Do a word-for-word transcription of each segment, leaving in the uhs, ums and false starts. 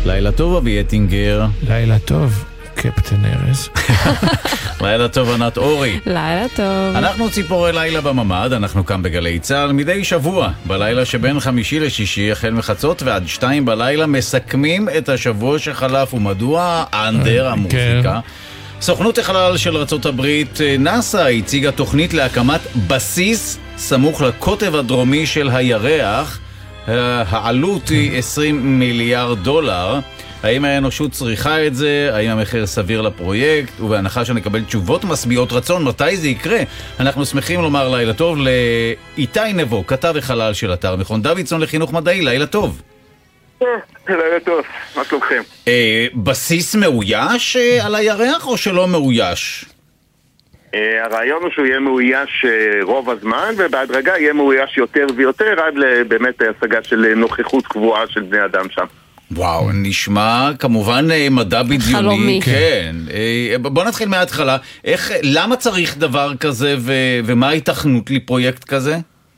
לילה טוב אבי אטינגר. לילה טוב קפטן ארז. לילה טוב ענת אורי. לילה טוב. אנחנו ציפורי לילה בממד, אנחנו כאן בגלי צהל מדי שבוע בלילה שבין חמישי לשישי החל מחצות ועד שתיים בלילה מסכמים את השבוע שחלף. ומדוע? אנדר המוזיקה. סוכנות החלל של ארצות הברית נאסא הציגה תוכנית להקמת בסיס סמוך לקוטב הדרומי של הירח. העלות היא עשרים מיליארד דולר. האם האנושות צריכה את זה? האם המחיר סביר לפרויקט? ובהנחה שנקבל תשובות משביעות רצון, מתי זה יקרה? אנחנו שמחים לומר לילה טוב לאיתי נבו, כתב החלל של אתר מכון דוידסון לחינוך מדעי. לילה טוב. לילה טוב, מה שלומכם? בסיס מאויש על הירח או שלא מאויש? הרעיון הוא שהוא יהיה מאויש רוב הזמן, ובהדרגה יהיה מאויש יותר ויותר עד באמת השגה של נוכחות קבועה של בני אדם שם. וואו, נשמע כמובן מדע בדיוני. חלומי. כן. בוא נתחיל מההתחלה. איך, למה צריך דבר כזה ו, ומה ההיתכנות לפרויקט כזה?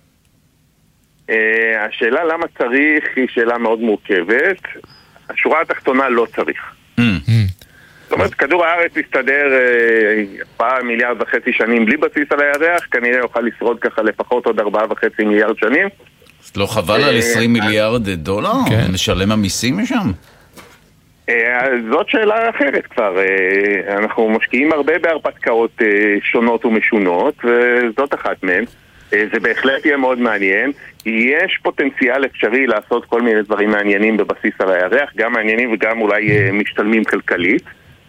השאלה למה צריך היא שאלה מאוד מורכבת. השורה התחתונה לא צריך. זאת אומרת, כדור הארץ יסתדר ארבעה מיליארד וחצי שנים בלי בסיס על הירח, כנראה יוכל לשרוד ככה לפחות עוד ארבעה וחצי מיליארד שנים. לא חבל על עשרים מיליארד דולר? נשלם המיסים משם? זאת שאלה אחרת כבר. אנחנו משקיעים הרבה בהרפתקאות שונות ומשונות, וזאת אחת מהן. זה בהחלט יהיה מאוד מעניין. יש פוטנציאל אפשרי לעשות כל מיני דברים מעניינים בבסיס על הירח, גם מעניינים וגם אולי משתלמים כלכלית.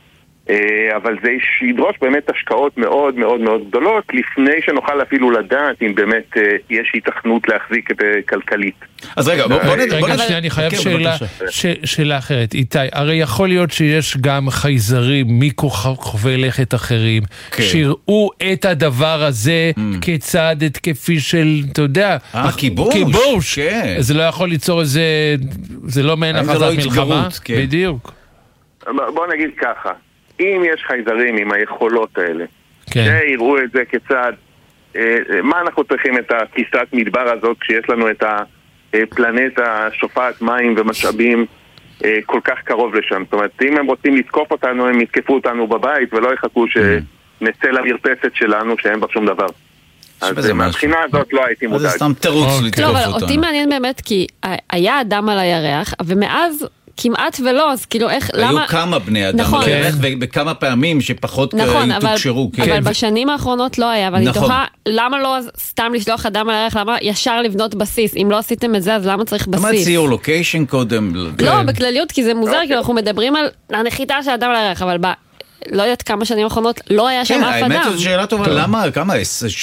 אבל זה ידרוש באמת השקעות מאוד מאוד מאוד גדולות לפני שנוכל אפילו לדעת אם באמת יש היתכנות להחזיק את כלכלית. אז רגע, בוא נדבר. רגע, שנייה, אני חייב שאלה אחרת. איתי, הרי יכול להיות שיש גם חייזרים מכוכבי לכת אחרים שיראו את הדבר הזה כצד התקפי של, אתה יודע, כיבוש. כיבוש. זה לא יכול ליצור איזה, זה לא מעין הכרזת מלחמה. בדיוק. בוא נגיד ככה. אם יש חייזרים עם היכולות האלה, שיראו את זה כצד, מה אנחנו צריכים את הפיסת מדבר הזאת כשיש לנו את הפלנטה שופעת מים ומשאבים כל כך קרוב לשם? זאת אומרת, אם הם רוצים לתקוף אותנו, הם יתקפו אותנו בבית ולא יחכו שנצא למרפסת שלנו שאין בה שום דבר. אז מהבחינה הזאת לא הייתי מודאג. זה סתם תירוץ לתקוף אותנו. לא, אבל אותי מעניין באמת כי היה אדם על הירח, ומאז כמעט ולא, אז כאילו איך, היו למה... היו כמה בני אדם על הירח, ובכמה פעמים שפחות תוקשרו. אבל בשנים האחרונות לא היה, ואני תוכה, למה לא סתם לשלוח אדם על הירח, למה ישר לבנות בסיס? אם לא עשיתם את זה, אז למה צריך בסיס? למה ציור לוקיישן קודם? לא, בכלליות, כי זה מוזר, כי אנחנו מדברים על הנחיתה של אדם על הירח, אבל לא יודעת כמה שנים האחרונות לא היה שם אף אדם. האמת זו שאלה טובה, למה, כמה,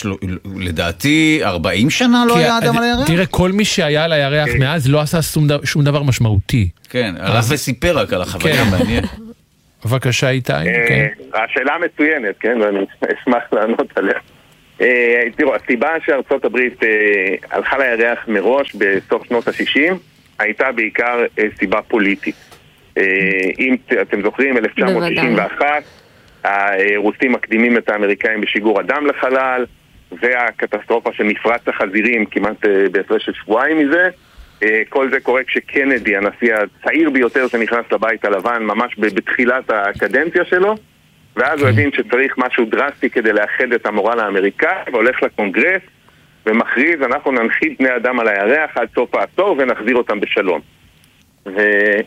לדעתי ארבעים שנה לא היה אדם על הירח? תראה, כל מי שהיה על הירח מאז לא עשה שום דבר משמעותי. כן, הלך וסיפר רק על החוויה, מעניין. בבקשה איתי. השאלה מצוינת, כן, ואני אשמח לענות עליה. תראו, הסיבה שארצות הברית הלכה לירח מראש בסוף שנות ה-שישים הייתה בעיקר סיבה פוליטית. אם אתם זוכרים, אלף תשע מאות שישים ואחת, הרוסים מקדימים את האמריקאים בשיגור אדם לחלל, והקטסטרופה של מפרץ החזירים כמעט בהפרש של שבועיים מזה. כל זה קורה כשקנדי, הנשיא הצעיר ביותר שנכנס לבית הלבן, ממש בתחילת הקדנציה שלו, ואז הוא הבין שצריך משהו דרסטי כדי לאחד את המורל האמריקאי, והולך לקונגרס ומכריז, אנחנו ננחית בני אדם על הירח עד סוף העשור ונחזיר אותם בשלום. ו...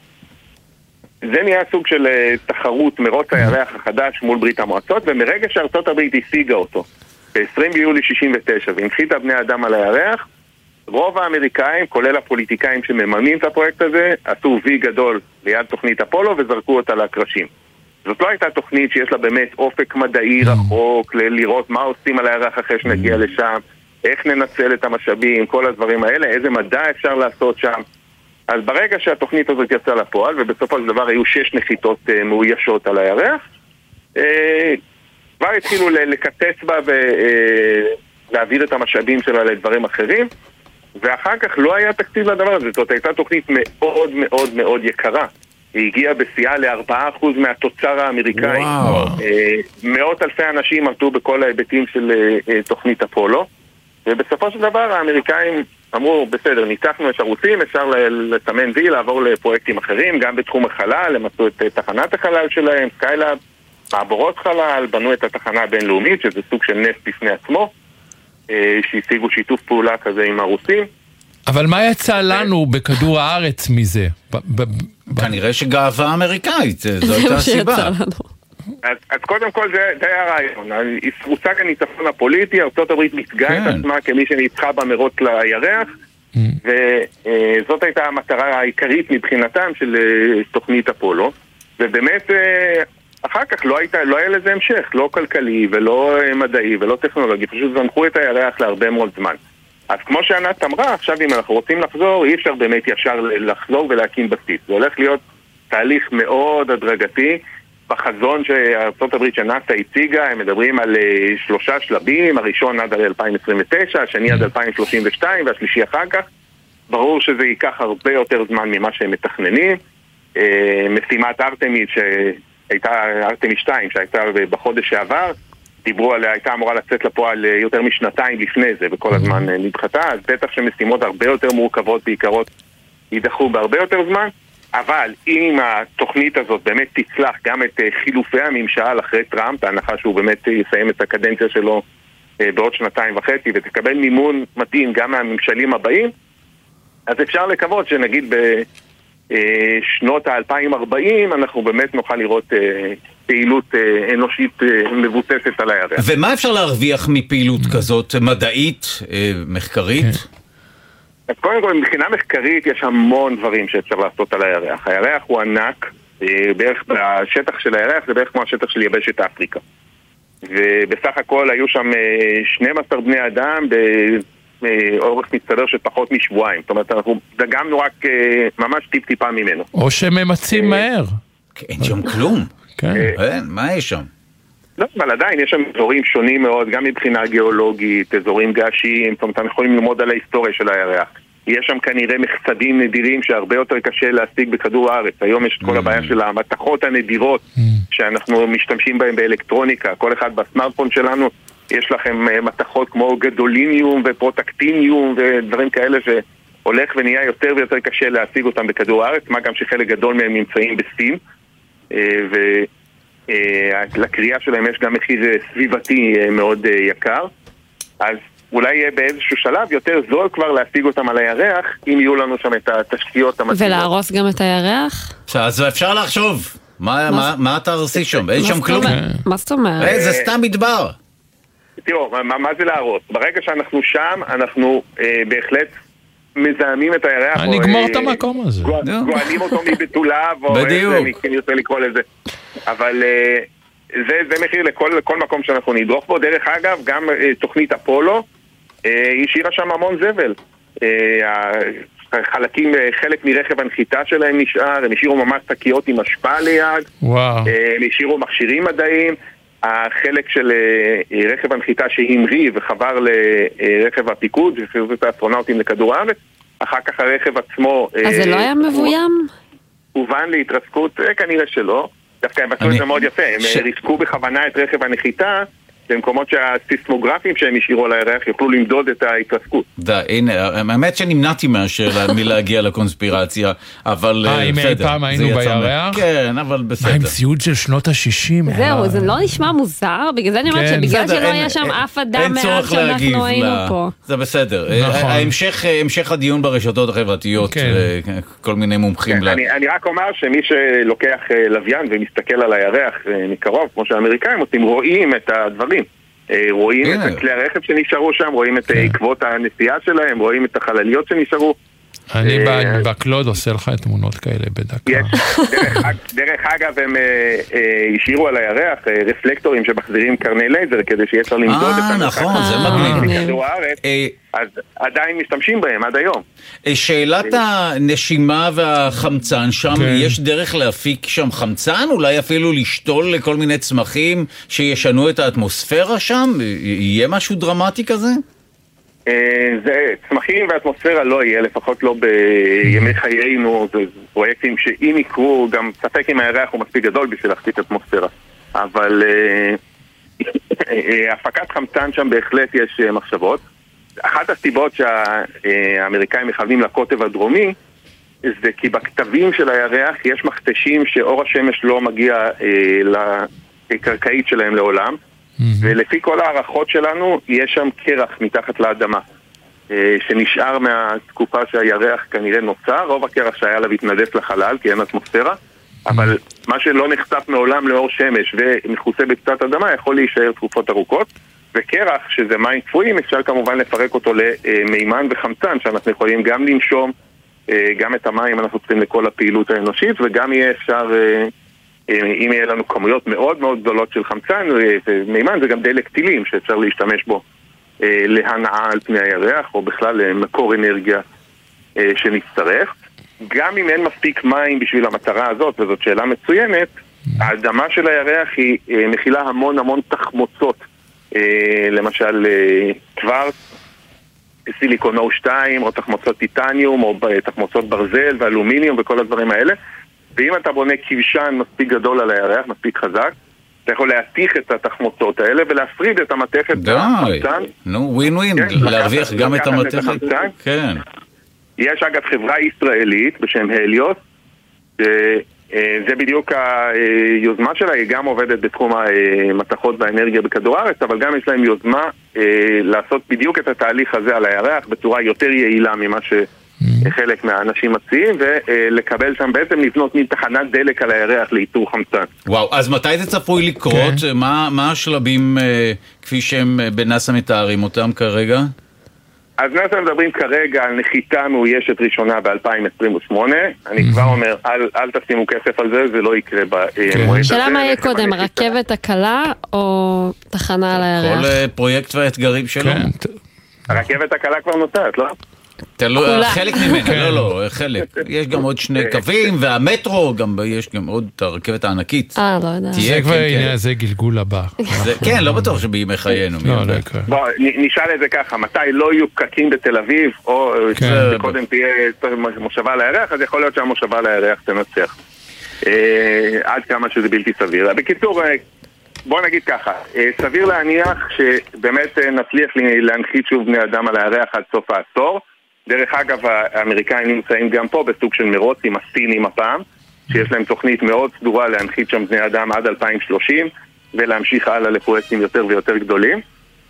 זה נהיה סוג של תחרות מרוץ הירח החדש מול ברית המועצות, ומרגע שארצות הברית השיגה אותו ב-עשרים ביולי שישים ותשע והנחיתה בני אדם על הירח, רוב האמריקאים, כולל הפוליטיקאים שמממנים את הפרויקט הזה, עשו וי גדול ליד תוכנית אפולו וזרקו אותה לקרשים. זאת לא הייתה תוכנית שיש לה באמת אופק מדעי רחוק, לראות מה עושים על הירח אחרי שנגיע לשם, איך ננצל את המשאבים, כל הדברים האלה, איזה מדע אפשר לעשות שם. אז ברגע שהתוכנית הזאת יצאה לפועל, ובסופו של דבר היו שש נחיתות אה, מאוישות על הירח, אה, כבר התחילו לקצץ בה ולהעביר את המשאבים שלה לדברים אחרים, ואחר כך לא היה תקציב לדבר הזה. זאת הייתה תוכנית מאוד מאוד מאוד יקרה. היא הגיעה בשיאה ל-ארבעה אחוז מהתוצר האמריקאי. וואו. אה, מאות אלפי אנשים עמדו בכל ההיבטים של אה, תוכנית אפולו, ובסופו של דבר האמריקאים אמרו, בסדר, ניצחנו את ערוצים, אפשר לסמן וי, לעבור לפרויקטים אחרים, גם בתחום החלל, הם עשו את תחנת החלל שלהם, סקיילאב, מעבורות חלל, בנו את התחנה הבינלאומית, שזה סוג של נס בפני עצמו, שהשיגו שיתוף פעולה כזה עם הרוסים. אבל מה יצא לנו בכדור הארץ מזה? כנראה שגאווה אמריקאית, זו הייתה הסיבה. אז, אז קודם כל זה, זה היה הרעיון. הושג הניצחון הפוליטי, ארצות הברית מתגאה כן. את עצמה כמי שניצחה במרוץ לירח, mm. וזאת הייתה המטרה העיקרית מבחינתם של תוכנית אפולו, ובאמת אחר כך לא, הייתה, לא היה לזה המשך, לא כלכלי ולא מדעי ולא טכנולוגי, פשוט זנחו את הירח להרבה מאוד זמן. אז כמו שענת אמרה, עכשיו אם אנחנו רוצים לחזור, אי אפשר באמת ישר לחזור ולהקים בסיס. זה הולך להיות תהליך מאוד הדרגתי, בחזון שארצות הברית שנאס"א הציגה, הם מדברים על uh, שלושה שלבים, הראשון עד אלפיים עשרים ותשע, השני עד אלפיים שלושים וחמש והשלישי אחר כך. ברור שזה ייקח הרבה יותר זמן ממה שהם מתכננים. Uh, משימת ארטמיס שהייתה, ארטמיס שתיים שהייתה בחודש שעבר, דיברו עליה, הייתה אמורה לצאת לפועל יותר משנתיים לפני זה, וכל הזמן נדחתה, אז בטח שמשימות הרבה יותר מורכבות בעיקרות יידחו בהרבה יותר זמן. אבל אם התוכנית הזאת באמת תצלח גם את חילופי הממשל אחרי טראמפ, ההנחה שהוא באמת יסיים את הקדנציה שלו בעוד שנתיים וחצי, ותקבל מימון מתאים גם מהממשלים הבאים, אז אפשר לקוות שנגיד בשנות ה-אלפיים וארבעים אנחנו באמת נוכל לראות פעילות אנושית מבוססת על הירח. ומה אפשר להרוויח מפעילות כזאת מדעית, מחקרית? אז קודם כל, מבחינה מחקרית יש המון דברים שאפשר לעשות על הירח. הירח הוא ענק, בערך בשטח של הירח זה בערך כמו השטח של יבשת אפריקה. ובסך הכל היו שם שנים עשר בני אדם באורך מצטבר של פחות משבועיים. זאת אומרת, אנחנו דגמנו רק ממש טיפ טיפה ממנו. או שממצים מהר. אין שם כלום. מה יש שם? לא, אבל עדיין יש שם אזורים שונים מאוד, גם מבחינה גיאולוגית, אזורים געשיים, זאת אומרת, אנחנו יכולים ללמוד על ההיסטוריה של הירח. יש שם כנראה מחסדים נדירים שהרבה יותר קשה להשיג בכדור הארץ. היום יש את כל הבעיה של המתכות הנדירות שאנחנו משתמשים בהן באלקטרוניקה. כל אחד בסמארטפון שלנו יש לכם מתכות כמו גדוליניום ופרוטקטיניום ודברים כאלה שהולך ונהיה יותר ויותר קשה להשיג אותם בכדור הארץ, מה גם שחלק גדול מהם נמצאים בסין, ו... לקריאה שלהם יש גם מחיר סביבתי מאוד יקר, אז אולי יהיה באיזשהו שלב יותר זול כבר להשיג אותם על הירח, אם יהיו לנו שם את התשתיות המתאימות. ולהרוס גם את הירח? אז אפשר לחשוב, מה אתה עושה שם? אין שם כלום. מה זאת אומרת? זה סתם מדבר. תראו, מה זה להרוס? ברגע שאנחנו שם, אנחנו בהחלט מזהמים את הירח. אני אגמור את המקום הזה. גואלים אותו מבטוליו, או איזה, אני רוצה לקרוא לזה. אבל זה, זה מחיר לכל, לכל מקום שאנחנו נדרוך בו. דרך אגב, גם תוכנית אפולו השאירה שם המון זבל. חלקים, חלק מרכב הנחיתה שלהם נשאר, הם השאירו ממש תקיות עם השפעה ליד, וואו. הם השאירו מכשירים מדעיים. החלק של רכב הנחיתה שהמריא וחבר לרכב הפיקוד, שהחזיר את האסטרונאוטים לכדור הארץ, אחר כך הרכב עצמו... אז זה לא היה מבוים? הובן להתרסקות, כנראה שלא. דווקא הם עשו את זה מאוד יפה, הם ריסקו בכוונה את רכב הנחיתה, במקומות שהסיסמוגרפים שהם השאירו על הירח יוכלו למדוד את ההתרסקות. דה, הנה, האמת שנמנעתי מהשאלה מלהגיע לקונספירציה, אבל אה, אם אי פעם היינו בירח? כן, אבל בסדר. מה עם ציוד של שנות ה-שישים? זהו, זה לא נשמע מוזר, בגלל זה אני אומרת שבגלל שלא היה שם אף אדם מאז שאנחנו היינו פה. זה בסדר. המשך הדיון ברשתות החברתיות, כל מיני מומחים. אני רק אומר שמי שלוקח לוויין ומסתכל על הירח מקרוב, כמו שהאמריקאים עושים, רואים את הדברים. רואים את כלי הרכב שנשארו שם, רואים את עקבות הנסיעה שלהם, רואים את החלליות שנשארו. אני בקלוד עושה לך תמונות כאלה בדקה. דרך אגב, הם השאירו על הירח רפלקטורים שמחזירים קרני לייזר כדי שיהיה אפשר למדוד את המרחק. נכון, זה מגניב. מכדור הארץ, אז עדיין משתמשים בהם עד היום. שאלת הנשימה והחמצן שם, יש דרך להפיק שם חמצן? אולי אפילו לשתול לכל מיני צמחים שישנו את האטמוספירה שם? יהיה משהו דרמטי כזה? זה צמחים והאטמוספירה לא יהיה, לפחות לא בימי חיינו. זה פרויקטים שאם יקרו, גם ספק אם הירח הוא מספיק גדול בשביל להחזיק אטמוספירה, אבל הפקת חמצן שם בהחלט יש מחשבות. אחת הסיבות שהאמריקאים מכוונים לקוטב הדרומי, זה כי בכתבים של הירח יש מכתשים שאור השמש לא מגיע אה, לקרקעית שלהם לעולם, mm-hmm. ולפי כל הערכות שלנו יש שם קרח מתחת לאדמה, אה, שנשאר מהתקופה שהירח כנראה נוצר, רוב הקרח שהיה לה התנדף לחלל כי אין אטמוספירה, mm-hmm. אבל מה שלא נחשף מעולם לאור שמש ומכוסה בקצת אדמה יכול להישאר תקופות ארוכות, וקרח, שזה מים קפואים, אפשר כמובן לפרק אותו למימן וחמצן, שאנחנו יכולים גם לנשום, גם את המים אנחנו צריכים לכל הפעילות האנושית, וגם יהיה אפשר, אם יהיה לנו כמויות מאוד מאוד גדולות של חמצן ומימן, זה גם דלק טילים שאפשר להשתמש בו להנעה על פני הירח, או בכלל מקור אנרגיה שנצטרך. גם אם אין מספיק מים בשביל המטרה הזאת, וזאת שאלה מצוינת, האדמה של הירח היא מכילה המון המון תחמוצות, למשל קוורץ, סיליקון או שתיים, או תחמוצות טיטניום, או תחמוצות ברזל ואלומיניום וכל הדברים האלה. ואם אתה בונה כבשן מספיק גדול על הירח, מספיק חזק, אתה יכול להתיך את התחמוצות האלה ולהפריד את המתכת מהחמצן. נו, ווין ווין, להרוויח גם את המתכת. כן. יש אגב חברה ישראלית בשם הליוס, זה בדיוק היוזמה שלה, היא גם עובדת בתחום המתכות והאנרגיה בכדור הארץ, אבל גם יש להם יוזמה לעשות בדיוק את התהליך הזה על הירח בצורה יותר יעילה ממה שחלק מהאנשים מציעים, ולקבל שם בעצם לבנות מין תחנת דלק על הירח לייצור חמצן. וואו, אז מתי זה צפוי לקרות? מה השלבים כפי שהם בנאס"א מתארים אותם כרגע? אז נאס"א מדברים כרגע על נחיתה מאוישת ראשונה ב-אלפיים עשרים ושמונה. אני כבר אומר, אל, אל תשימו כסף על זה, זה לא יקרה במועד הזה. שאלה מה יהיה קודם, הרכבת הקלה או תחנה על הירח? כל פרויקט והאתגרים שלו. הרכבת הקלה כבר נוצרת, לא? חלק ממנה, לא, לא, חלק. יש גם עוד שני קווים, והמטרו, יש גם עוד את הרכבת הענקית. אה, לא יודע. זה כבר עניין, זה גלגול הבא. כן, לא בטוח שבימי חיינו. לא, לא יקרה. בוא, נשאל את זה ככה, מתי לא יהיו פקקים בתל אביב, או קודם תהיה מושבה על הירח, אז יכול להיות שהמושבה על הירח תנצח. עד כמה שזה בלתי סביר. בקיצור, בוא נגיד ככה, סביר להניח שבאמת נצליח להנחית שוב בני אדם על הירח עד סוף העשור. דרך אגב, האמריקאים נמצאים גם פה בסוג של מרוץ עם הסינים הפעם, שיש להם תוכנית מאוד סדורה להנחית שם בני אדם עד אלפיים ושלושים, ולהמשיך הלאה לפרויקטים יותר ויותר גדולים.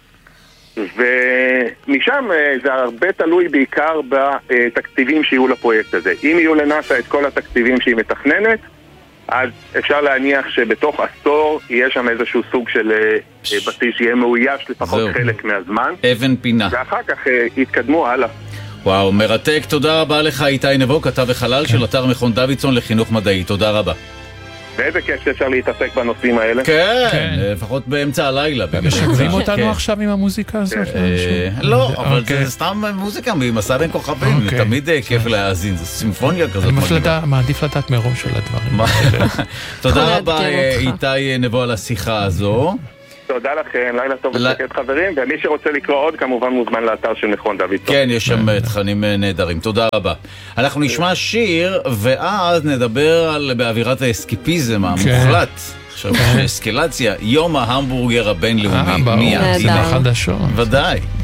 ומשם זה הרבה תלוי בעיקר בתקציבים שיהיו לפרויקט הזה. אם יהיו לנאס"א את כל התקציבים שהיא מתכננת, אז אפשר להניח שבתוך עשור יהיה שם איזשהו סוג של בסיס שיהיה מאויש לפחות חלק מהזמן. אבן פינה. ואחר כך יתקדמו הלאה. וואו, מרתק. תודה רבה לך איתי נבו, כתב וחלל של אתר מכון דוידסון לחינוך מדעי. תודה רבה. ואיזה כיף שאפשר להתעסק בנושאים האלה. כן, לפחות באמצע הלילה. משגרים אותנו עכשיו עם המוזיקה הזאת? לא, אבל זה סתם מוזיקה ממסע בין כוכבים, תמיד כיף להאזין, זו סימפוניה כזאת. אני מעדיף לדעת מראש של הדברים. תודה רבה איתי נבו על השיחה הזו. תודה לכם, לילה טוב ושקט חברים, ומי שרוצה לקרוא עוד כמובן מוזמן לאתר של מכון דוידסון. כן, יש שם תכנים נהדרים, תודה רבה. אנחנו נשמע שיר ואז נדבר על באווירת האסקיפיזם המוחלט. עכשיו, אסקלציה, יום ההמבורגר הבינלאומי. מיד. בחדשות. ודאי.